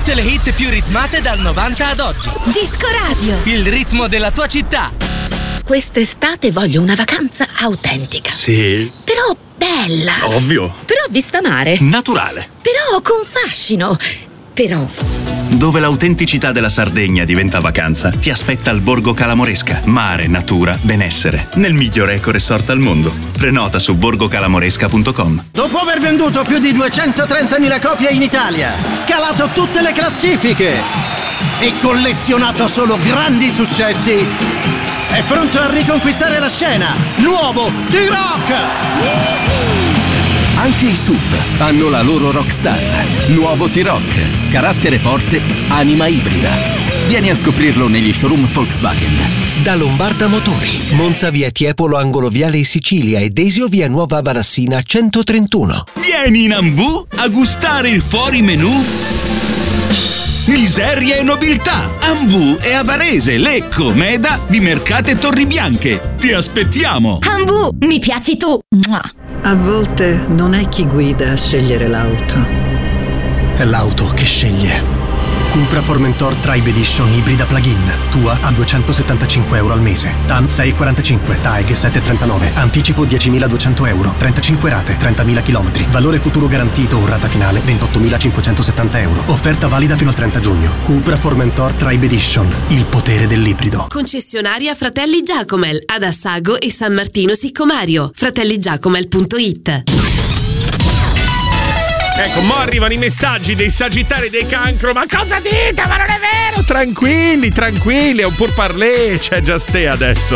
Tutte le hit più ritmate dal 90 ad oggi. Disco Radio. Il ritmo della tua città. Quest'estate voglio una vacanza autentica. Sì. Però bella. Ovvio. Però vista mare. Naturale. Però con fascino. Però dove l'autenticità della Sardegna diventa vacanza, ti aspetta il Borgo Calamoresca. Mare, natura, benessere. Nel miglior eco-resort al mondo. Prenota su borgocalamoresca.com. Dopo aver venduto più di 230.000 copie in Italia, scalato tutte le classifiche e collezionato solo grandi successi, è pronto a riconquistare la scena. Nuovo T-Rock! Anche i SUV hanno la loro rockstar. Nuovo T-Rock. Carattere forte, anima ibrida. Vieni a scoprirlo negli showroom Volkswagen. Da Lombarda Motori, Monza via Tiepolo angolo viale Sicilia e Desio via Nuova Barassina 131. Vieni in Ambu a gustare il fuori menù. Miseria e nobiltà. Ambu è a Varese, Lecco, Meda, Vimercate e Torribianche. Ti aspettiamo. Ambu, mi piaci tu. A volte non è chi guida a scegliere l'auto, è l'auto che sceglie. Cupra Formentor Tribe Edition ibrida plug-in. Tua a €275 al mese. TAN 6,45, TAEG 7,39. Anticipo 10.200 euro. 35 rate, 30.000 km. Valore futuro garantito o rata finale 28.570 euro. Offerta valida fino al 30 giugno. Cupra Formentor Tribe Edition. Il potere dell'ibrido. Concessionaria Fratelli Giacomel ad Assago e San Martino Siccomario. fratelligiacomel.it. Ecco, mo arrivano i messaggi dei Sagittari e dei Cancro. Ma cosa dite? Ma non è vero! Tranquilli, è un pourparlers. C'è già ste adesso.